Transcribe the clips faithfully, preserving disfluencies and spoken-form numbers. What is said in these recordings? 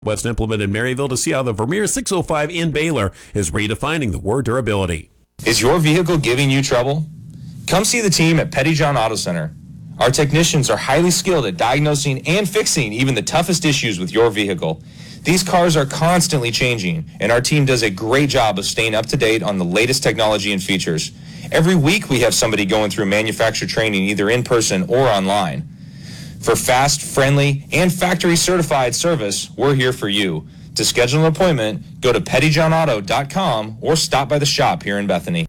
West Implement in Maryville to see how the Vermeer six oh five in Baylor is redefining the word durability. Is your vehicle giving you trouble? Come see the team at Pettyjohn Auto Center. Our technicians are highly skilled at diagnosing and fixing even the toughest issues with your vehicle. These cars are constantly changing, and our team does a great job of staying up to date on the latest technology and features. Every week we have somebody going through manufacturer training either in person or online. For fast, friendly, and factory-certified service, we're here for you. To schedule an appointment, go to pettyjohn auto dot com or stop by the shop here in Bethany.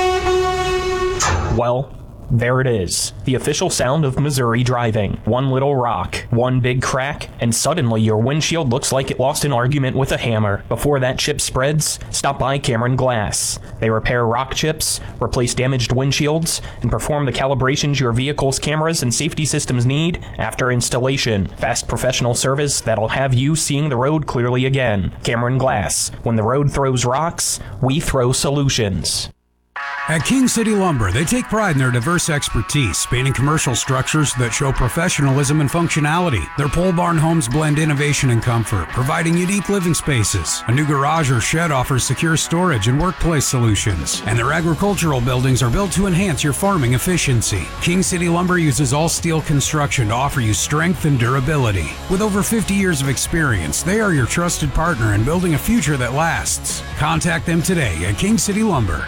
Well, there it is. The official sound of Missouri driving. One little rock, one big crack, and suddenly your windshield looks like it lost an argument with a hammer. Before that chip spreads, stop by Cameron Glass. They repair rock chips, replace damaged windshields, and perform the calibrations your vehicle's cameras and safety systems need after installation. Fast professional service that'll have you seeing the road clearly again. Cameron Glass. When the road throws rocks, we throw solutions. At King City Lumber, they take pride in their diverse expertise, spanning commercial structures that show professionalism and functionality. Their pole barn homes blend innovation and comfort, providing unique living spaces. A new garage or shed offers secure storage and workplace solutions. And their agricultural buildings are built to enhance your farming efficiency. King City Lumber uses all steel construction to offer you strength and durability. With over fifty years of experience, they are your trusted partner in building a future that lasts. Contact them today at King City Lumber.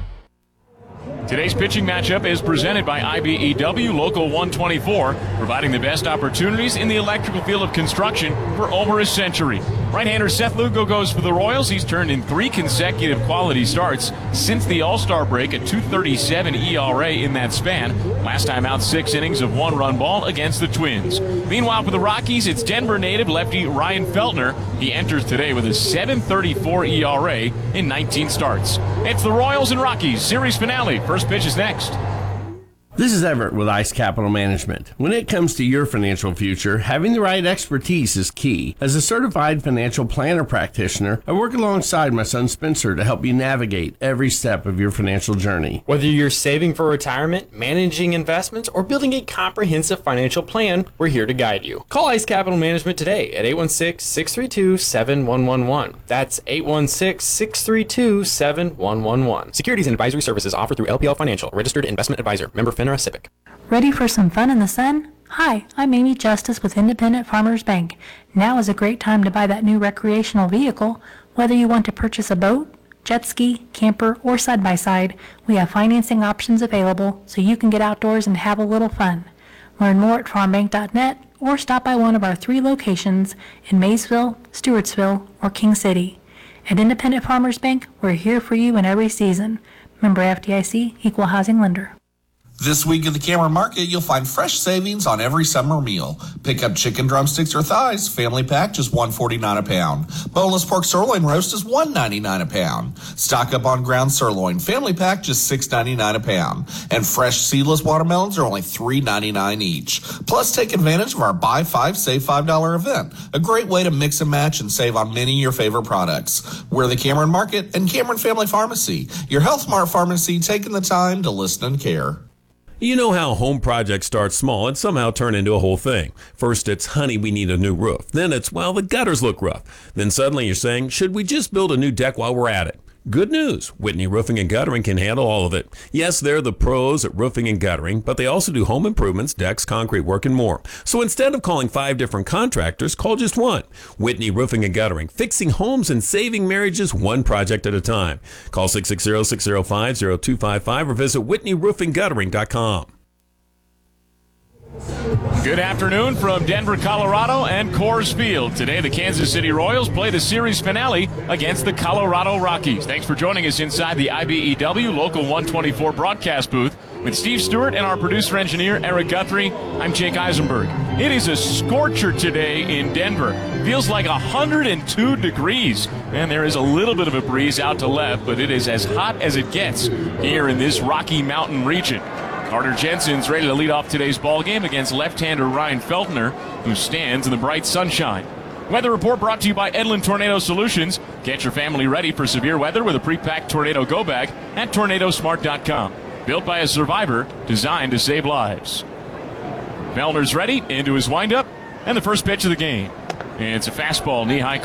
Today's pitching matchup is presented by I B E W Local one twenty-four, providing the best opportunities in the electrical field of construction for over a century. Right-hander Seth Lugo goes for the Royals. He's turned in three consecutive quality starts since the All-Star break, a two thirty-seven E R A in that span. Last time out, six innings of one-run ball against the Twins. Meanwhile, for the Rockies, it's Denver native lefty Ryan Feltner. He enters today with a seven thirty-four E R A in nineteen starts. It's the Royals and Rockies series finale. First pitch is next. This is Everett with Ice Capital Management. When it comes to your financial future, having the right expertise is key. As a certified financial planner practitioner, I work alongside my son Spencer to help you navigate every step of your financial journey. Whether you're saving for retirement, managing investments, or building a comprehensive financial plan, we're here to guide you. Call Ice Capital Management today at eight one six, six three two, seven one one one. That's eight one six, six three two, seven one one one. Securities and advisory services offered through L P L Financial, registered investment advisor, member FINRA Civic. Ready for some fun in the sun? Hi, I'm Amy Justice with Independent Farmers Bank. Now is a great time to buy that new recreational vehicle. Whether you want to purchase a boat, jet ski, camper, or side-by-side, we have financing options available so you can get outdoors and have a little fun. Learn more at farm bank dot net or stop by one of our three locations in Maysville, Stewartsville, or King City. At Independent Farmers Bank, we're here for you in every season. Member F D I C, Equal Housing Lender. This week at the Cameron Market, you'll find fresh savings on every summer meal. Pick up chicken drumsticks or thighs, family pack, just one forty-nine a pound. Boneless pork sirloin roast is one ninety-nine a pound. Stock up on ground sirloin, family pack, just six ninety-nine a pound. And fresh seedless watermelons are only three ninety-nine each. Plus, take advantage of our Buy Five, Save Five dollar event. A great way to mix and match and save on many of your favorite products. We're the Cameron Market and Cameron Family Pharmacy, your Health Smart pharmacy taking the time to listen and care. You know how home projects start small and somehow turn into a whole thing. First it's, honey, we need a new roof. Then it's, well, the gutters look rough. Then suddenly you're saying, should we just build a new deck while we're at it? Good news, Whitney Roofing and Guttering can handle all of it. Yes, they're the pros at roofing and guttering, but they also do home improvements, decks, concrete work, and more. So instead of calling five different contractors, call just one. Whitney Roofing and Guttering, fixing homes and saving marriages one project at a time. Call six six zero, six zero five, zero two five five or visit whitney roofing guttering dot com. Good afternoon from Denver, Colorado and Coors Field. Today, the Kansas City Royals play the series finale against the Colorado Rockies. Thanks for joining us inside the I B E W Local one twenty-four broadcast booth with Steve Stewart and our producer-engineer, Eric Guthrie. I'm Jake Eisenberg. It is a scorcher today in Denver. Feels like one hundred two degrees, and there is a little bit of a breeze out to left, but it is as hot as it gets here in this Rocky Mountain region. Carter Jensen's ready to lead off today's ballgame against left-hander Ryan Feltner, who stands in the bright sunshine. Weather report brought to you by Edlin Tornado Solutions. Get your family ready for severe weather with a pre-packed tornado go bag at tornado smart dot com. Built by a survivor, designed to save lives. Feltner's ready into his windup, and the first pitch of the game. And it's a fastball, knee-high